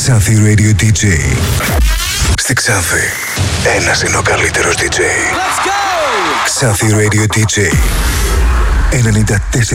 Xanthi Radio DJ. Στη Ξάνθη, ένας είναι ο καλύτερος DJ. Let's go! Xanthi Radio DJ. 94,6